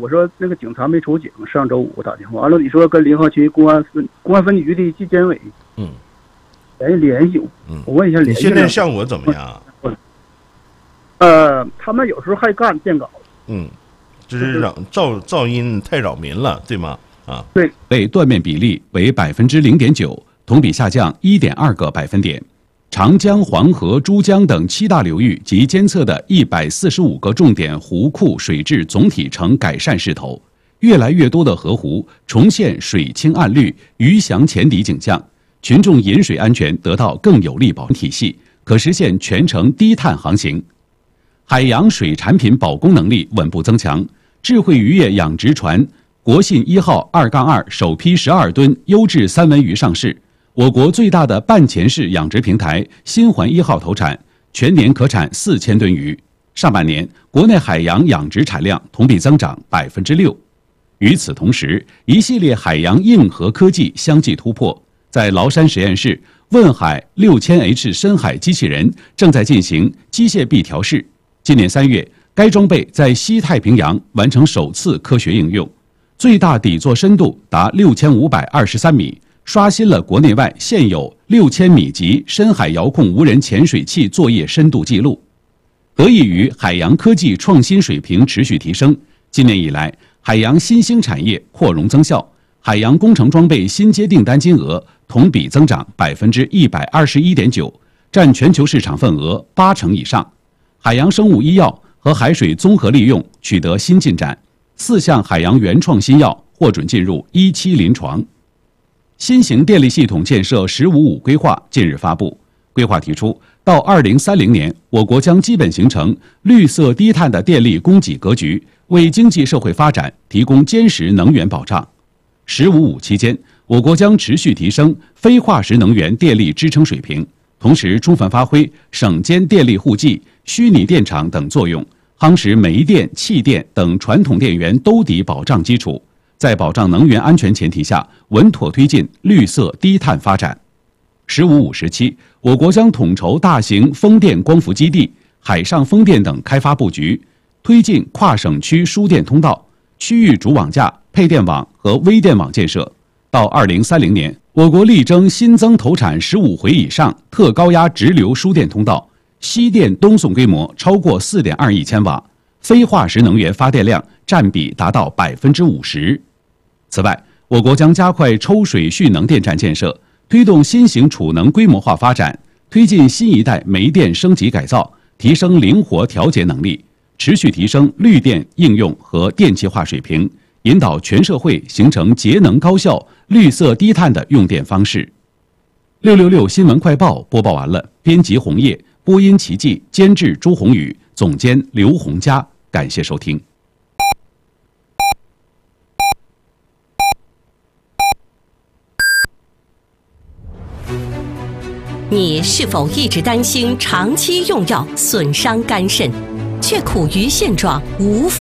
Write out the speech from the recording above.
我说那个警察没出警，上周五打电话，完了你说跟临河区公安分局的纪检委，联系我，我问一下联系。 你现在效果怎么样？ 他们有时候还干电稿。 就是噪音太扰民了，对吗？ 对， 类断面比例为0.9%，同比下降1.2个百分点。长江、黄河、珠江等7大流域及监测的145个重点湖库水质总体呈改善势头，越来越多的河湖重现水清岸绿、鱼翔浅底景象，群众饮水安全得到更有力保障体系，可实现全程低碳航行。海洋水产品保供能力稳步增强，智慧渔业养殖船国信1号2-2首批12吨优质三文鱼上市。我国最大的半潜式养殖平台新环1号投产，全年可产4000吨鱼。上半年国内海洋养殖产量同比增长6%。与此同时，一系列海洋硬核科技相继突破。在崂山实验室，问海6000H 深海机器人正在进行机械臂调试。今年3月，该装备在西太平洋完成首次科学应用，最大底座深度达6523米，刷新了国内外现有6000米级深海遥控无人潜水器作业深度记录。得益于海洋科技创新水平持续提升，今年以来，海洋新兴产业扩容增效，海洋工程装备新接订单金额同比增长121.9%，占全球市场份额80%以上。海洋生物医药和海水综合利用取得新进展，4项海洋原创新药获准进入1期临床。新型电力系统建设“15-5”规划近日发布，规划提出，到2030年，我国将基本形成绿色低碳的电力供给格局，为经济社会发展提供坚实能源保障。“15-5”期间，我国将持续提升非化石能源电力支撑水平，同时充分发挥省间电力互济、虚拟电厂等作用，夯实煤电、气电等传统电源兜底保障基础，在保障能源安全前提下，稳妥推进绿色低碳发展。“15-5”时期，我国将统筹大型风电光伏基地、海上风电等开发布局，推进跨省区输电通道、区域主网架、配电网和微电网建设。到2030年，我国力争新增投产15回以上特高压直流输电通道，西电东送规模超过4.2亿千瓦，非化石能源发电量占比达到50%。此外，我国将加快抽水蓄能电站建设，推动新型储能规模化发展，推进新一代煤电升级改造，提升灵活调节能力，持续提升绿电应用和电气化水平，引导全社会形成节能高效、绿色低碳的用电方式。666新闻快报播报完了，编辑红叶，播音奇迹，监制朱宏宇，总监刘洪佳，感谢收听。 你是否一直担心长期用药损伤肝肾，却苦于现状无